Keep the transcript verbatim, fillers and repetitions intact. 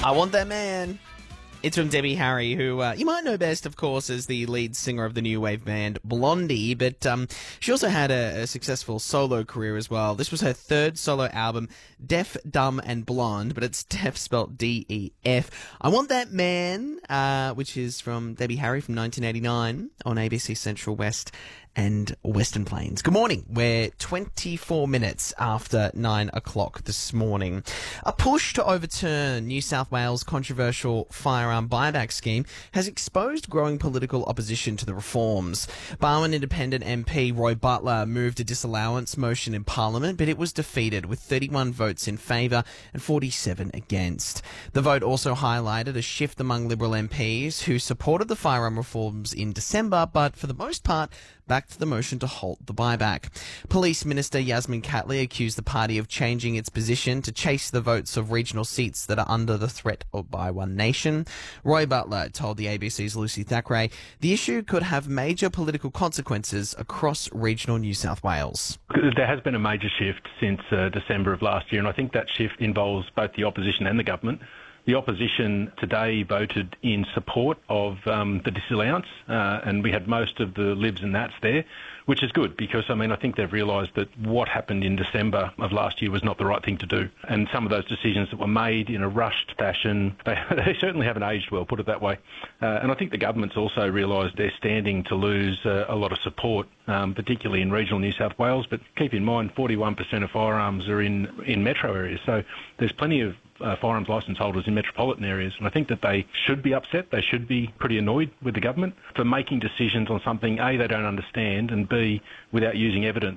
I want that man. It's from Debbie Harry, who uh, you might know best, of course, as the lead singer of the new wave band Blondie, but um, she also had a, a successful solo career as well. This was her third solo album, Deaf, Dumb and Blonde, but it's Deaf spelt D E F. I Want That Man, uh, which is from Debbie Harry from nineteen eighty-nine on A B C Central West and Western Plains. Good morning. We're twenty-four minutes after nine o'clock this morning. A push to overturn New South Wales' controversial firearm buyback scheme has exposed growing political opposition to the reforms. Barwon Independent M P Roy Butler moved a disallowance motion in Parliament, but it was defeated with thirty-one votes in favour and forty-seven against. The vote also highlighted a shift among Liberal M Ps who supported the firearm reforms in December, but for the most part backed the motion to halt the buyback. Police Minister Yasmin Catley accused the party of changing its position to chase the votes of regional seats that are under the threat of by One Nation. Roy Butler told the A B C's Lucy Thackeray the issue could have major political consequences across regional New South Wales. There has been a major shift since uh, December of last year, and I think that shift involves both the opposition and the government. The opposition today voted in support of um, the disallowance, uh, and we had most of the Libs and Nats there, which is good because, I mean, I think they've realised that what happened in December of last year was not the right thing to do. And some of those decisions that were made in a rushed fashion, they, they certainly haven't aged well, put it that way. Uh, and I think the government's also realised they're standing to lose uh, a lot of support, um, particularly in regional New South Wales. But keep in mind, forty-one percent of firearms are in, in metro areas, so there's plenty of Uh, firearms licence holders in metropolitan areas, and I think that they should be upset. They should be pretty annoyed with the government for making decisions on something A, they don't understand, and B, without using evidence